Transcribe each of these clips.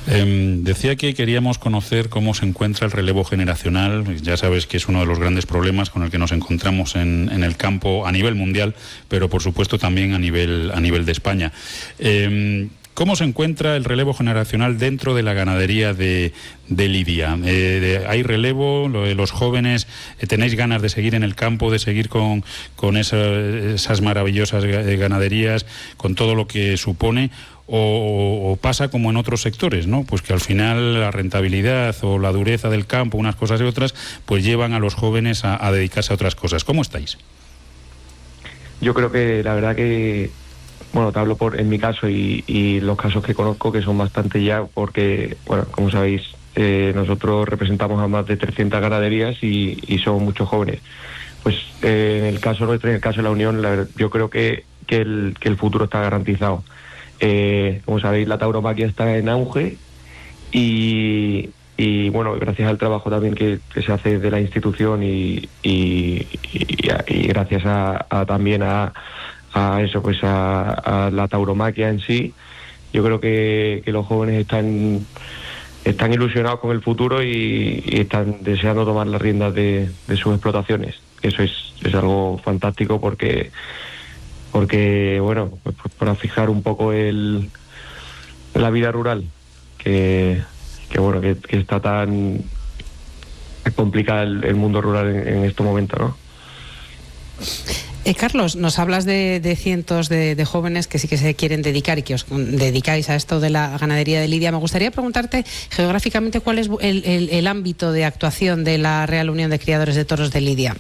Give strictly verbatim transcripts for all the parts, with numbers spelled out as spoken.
Eh, decía que queríamos conocer cómo se encuentra el relevo generacional. Ya sabes que es uno de los grandes problemas con el que nos encontramos en, en el campo a nivel mundial, pero por supuesto también a nivel, a nivel de España. Eh, ¿Cómo se encuentra el relevo generacional dentro de la ganadería de, de Lidia? Eh, de, ¿Hay relevo? ¿Los jóvenes eh, tenéis ganas de seguir en el campo, de seguir con, con esa, esas maravillosas ganaderías, con todo lo que supone? O, o pasa como en otros sectores, ¿no? Pues que al final la rentabilidad o la dureza del campo, unas cosas y otras, pues llevan a los jóvenes a, a dedicarse a otras cosas. ¿Cómo estáis? Yo creo que la verdad que, bueno, te hablo por en mi caso y, y los casos que conozco, que son bastante ya, porque, bueno, como sabéis, eh, nosotros representamos a más de trescientas ganaderías y, y somos muchos jóvenes. Pues eh, en el caso nuestro, en el caso de la Unión, la verdad, yo creo que, que, el, que el futuro está garantizado. Eh, como sabéis, la tauromaquia está en auge y, y bueno, gracias al trabajo también que, que se hace de la institución y, y, y, y gracias a, a también a, a eso, pues a, a la tauromaquia en sí, yo creo que, que los jóvenes están están ilusionados con el futuro y, y están deseando tomar las riendas de, de sus explotaciones. Eso es, es algo fantástico porque porque bueno, pues para fijar un poco el la vida rural, que, que bueno, que, que está tan complicada el, el mundo rural en, en estos momentos, ¿no? Eh, Carlos, nos hablas de, de cientos de, de jóvenes que sí que se quieren dedicar y que os dedicáis a esto de la ganadería de Lidia. Me gustaría preguntarte geográficamente cuál es el, el, el ámbito de actuación de la Real Unión de Criadores de Toros de Lidia.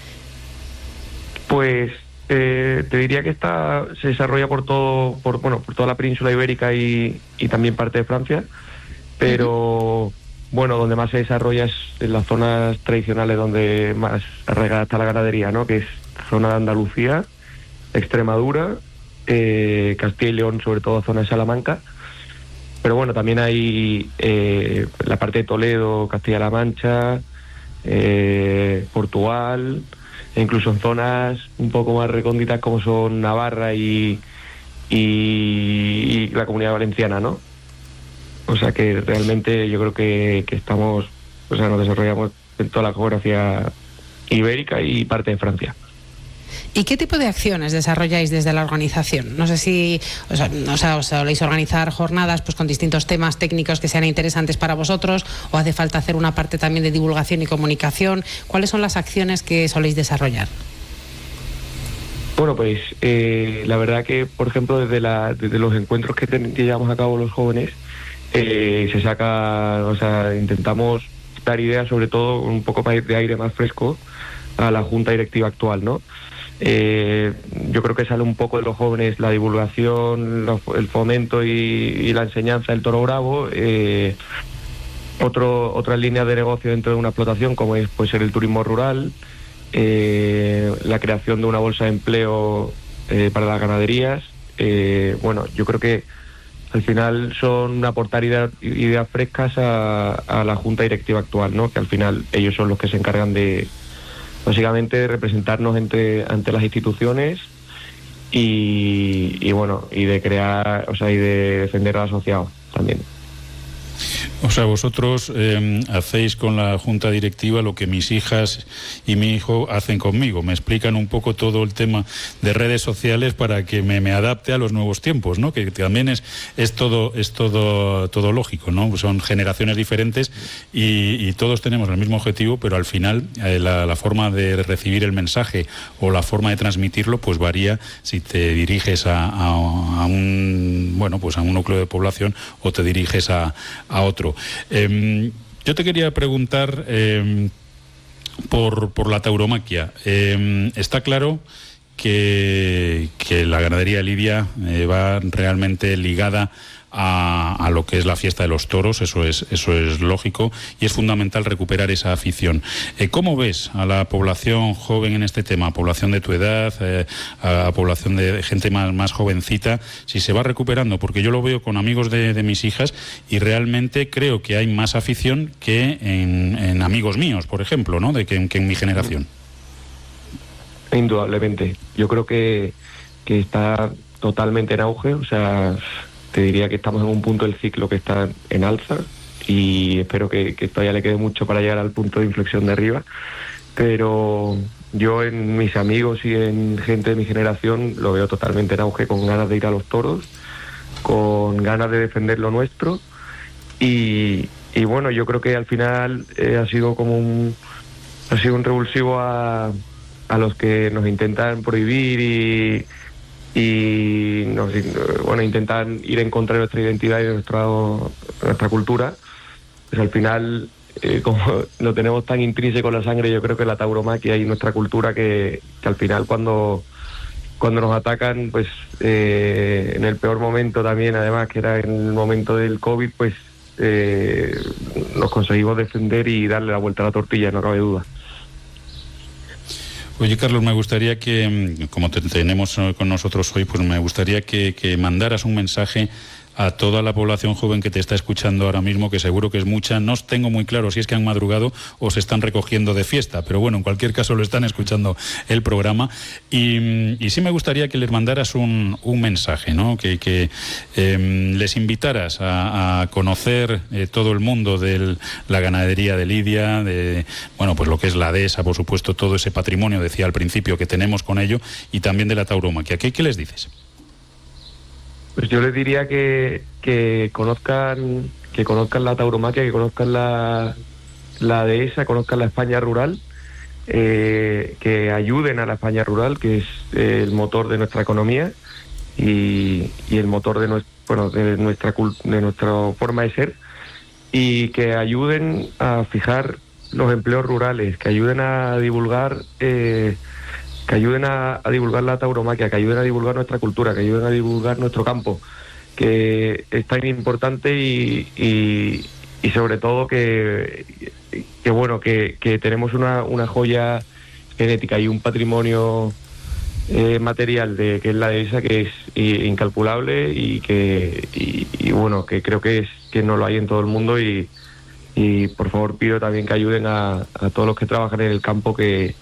Pues Eh, te diría que está se desarrolla por todo por bueno por toda la península ibérica y, y también parte de Francia, pero uh-huh. bueno, donde más se desarrolla es en las zonas tradicionales donde más arraigada está la ganadería, ¿no? Que es zona de Andalucía, Extremadura, eh, Castilla y León, sobre todo zona de Salamanca, pero bueno, también hay eh, la parte de Toledo, Castilla-La Mancha, eh, Portugal, e incluso en zonas un poco más recónditas como son Navarra y, y, y la Comunidad Valenciana, ¿no? O sea que realmente yo creo que, que estamos, o sea, nos desarrollamos en toda la geografía ibérica y parte de Francia. ¿Y qué tipo de acciones desarrolláis desde la organización? No sé si o sea, o sea, os soléis organizar jornadas pues con distintos temas técnicos que sean interesantes para vosotros, o hace falta hacer una parte también de divulgación y comunicación. ¿Cuáles son las acciones que soléis desarrollar? Bueno, pues eh, la verdad que, por ejemplo, desde, la, desde los encuentros que, ten, que llevamos a cabo los jóvenes, eh, se saca, o sea, intentamos dar ideas, sobre todo un poco de aire más fresco a la junta directiva actual, ¿no? Eh, yo creo que sale un poco de los jóvenes la divulgación, lo, el fomento y, y la enseñanza del toro bravo, eh, otro, otras líneas de negocio dentro de una explotación como es, puede ser el turismo rural, eh, la creación de una bolsa de empleo eh, para las ganaderías. Eh, bueno, yo creo que al final son aportar ideas, ideas frescas a, a la junta directiva actual, ¿no? Que al final ellos son los que se encargan de básicamente representarnos entre, ante las instituciones y, y bueno, y de crear, o sea, y de defender al asociado también. O sea, vosotros eh, hacéis con la junta directiva lo que mis hijas y mi hijo hacen conmigo. Me explican un poco todo el tema de redes sociales para que me, me adapte a los nuevos tiempos, ¿no? Que también es, es todo, es todo, todo lógico, ¿no? Son generaciones diferentes y, y todos tenemos el mismo objetivo, pero al final eh, la, la forma de recibir el mensaje o la forma de transmitirlo, pues varía si te diriges a, a, a un, bueno, pues a un núcleo de población o te diriges a, a otro. Eh, yo te quería preguntar eh, por, por la tauromaquia. Eh, está claro que, que la ganadería de Lidia eh, va realmente ligada a, a lo que es la fiesta de los toros, eso es, eso es lógico, y es fundamental recuperar esa afición. Eh, ¿Cómo ves a la población joven en este tema, a población de tu edad, eh, a, a población de gente más, más jovencita, si se va recuperando? Porque yo lo veo con amigos de, de mis hijas y realmente creo que hay más afición que en, en amigos míos, por ejemplo, ¿no? De que, que en mi generación. Indudablemente. Yo creo que, que está totalmente en auge, o sea, te diría que estamos en un punto del ciclo que está en alza y espero que, que todavía le quede mucho para llegar al punto de inflexión de arriba, pero yo en mis amigos y en gente de mi generación lo veo totalmente en auge, con ganas de ir a los toros, con ganas de defender lo nuestro y, y bueno, yo creo que al final eh, ha sido como un ha sido un revulsivo a, a los que nos intentan prohibir y y nos, bueno, intentan ir en contra de nuestra identidad y de nuestra, nuestra cultura, pues al final, eh, como lo tenemos tan intrínseco en la sangre, yo creo que la tauromaquia y nuestra cultura, que, que al final cuando, cuando nos atacan, pues eh, en el peor momento también, además, que era en el momento del COVID, pues eh, nos conseguimos defender y darle la vuelta a la tortilla, no cabe duda. Oye, Carlos, me gustaría que, como te tenemos con nosotros hoy, pues me gustaría que, que mandaras un mensaje a toda la población joven que te está escuchando ahora mismo, que seguro que es mucha. No tengo muy claro si es que han madrugado o se están recogiendo de fiesta, pero bueno, en cualquier caso lo están escuchando el programa. Y, y sí me gustaría que les mandaras un, un mensaje, ¿no? Que, que eh, les invitaras a, a conocer eh, todo el mundo de la ganadería de Lidia, de, bueno, pues lo que es la dehesa, por supuesto, todo ese patrimonio, decía al principio, que tenemos con ello, y también de la tauromaquia. ¿Qué, qué les dices? Pues yo les diría que, que conozcan que conozcan la tauromaquia, que conozcan la, la dehesa, conozcan la España rural, eh, que ayuden a la España rural, que es eh, el motor de nuestra economía y, y el motor de, nuestro, bueno, de, nuestra, de nuestra forma de ser, y que ayuden a fijar los empleos rurales, que ayuden a divulgar... Eh, que ayuden a, a divulgar la tauromaquia, que ayuden a divulgar nuestra cultura, que ayuden a divulgar nuestro campo, que es tan importante y, y, y sobre todo que, que bueno, que, que tenemos una, una joya genética y un patrimonio eh, material de que es la dehesa, que es incalculable y que y, y bueno, que creo que es que no lo hay en todo el mundo y, y por favor pido también que ayuden a, a todos los que trabajan en el campo, que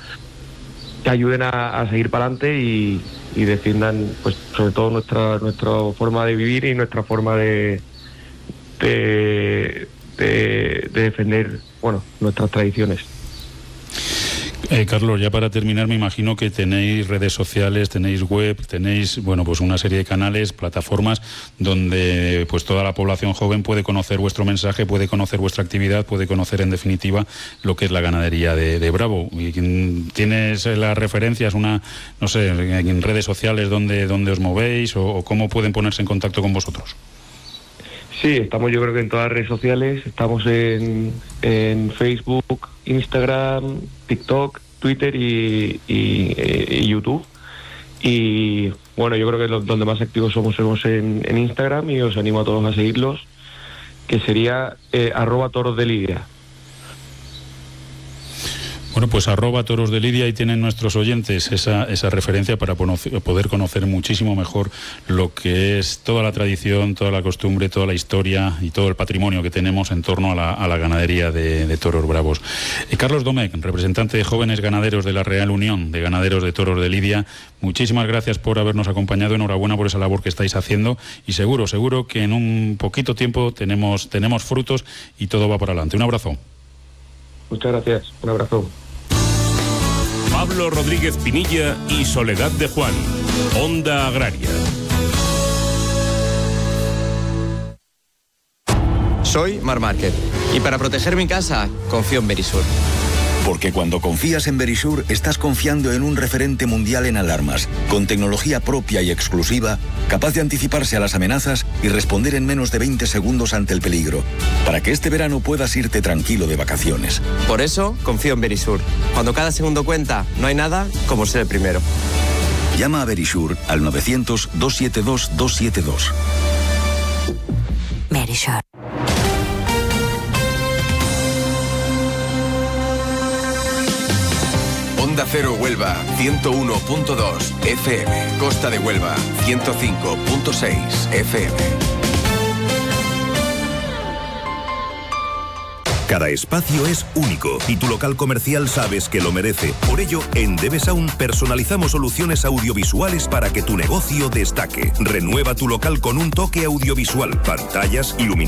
que ayuden a, a seguir para adelante y, y defiendan, pues sobre todo nuestra nuestra forma de vivir y nuestra forma de de, de, de defender, bueno, nuestras tradiciones. Eh, Carlos, ya para terminar, me imagino que tenéis redes sociales, tenéis web, tenéis, bueno, pues una serie de canales, plataformas donde pues toda la población joven puede conocer vuestro mensaje, puede conocer vuestra actividad, puede conocer en definitiva lo que es la ganadería de, de Bravo. Y ¿tienes las referencias, una, no sé, en redes sociales donde, donde os movéis o, o cómo pueden ponerse en contacto con vosotros? Sí, estamos yo creo que en todas las redes sociales, estamos en, en Facebook, Instagram, TikTok, Twitter y, y, y YouTube. Y bueno, yo creo que los, donde más activos somos, somos en, en Instagram, y os animo a todos a seguirlos, que sería eh, arroba toros de Lidia. Bueno, pues arroba toros de Lidia, y tienen nuestros oyentes esa, esa referencia para poder conocer muchísimo mejor lo que es toda la tradición, toda la costumbre, toda la historia y todo el patrimonio que tenemos en torno a la, a la ganadería de, de toros bravos. Eh, Carlos Domecq, representante de jóvenes ganaderos de la Real Unión de Ganaderos de Toros de Lidia, muchísimas gracias por habernos acompañado, enhorabuena por esa labor que estáis haciendo, y seguro, seguro que en un poquito tiempo tenemos, tenemos frutos y todo va para adelante. Un abrazo. Muchas gracias, un abrazo. Pablo Rodríguez Pinilla y Soledad de Juan, Onda Agraria. Soy Mar Márquez y para proteger mi casa confío en Verisur. Porque cuando confías en Verisur, estás confiando en un referente mundial en alarmas, con tecnología propia y exclusiva, capaz de anticiparse a las amenazas y responder en menos de veinte segundos ante el peligro, para que este verano puedas irte tranquilo de vacaciones. Por eso confío en Verisur. Cuando cada segundo cuenta, no hay nada como ser el primero. Llama a Verisur al novecientos, doscientos setenta y dos, doscientos setenta y dos. Verisur. Onda Cero Huelva, ciento uno punto dos F M. Costa de Huelva, ciento cinco punto seis F M. Cada espacio es único y tu local comercial sabes que lo merece. Por ello, en Debe Sound personalizamos soluciones audiovisuales para que tu negocio destaque. Renueva tu local con un toque audiovisual, pantallas, iluminación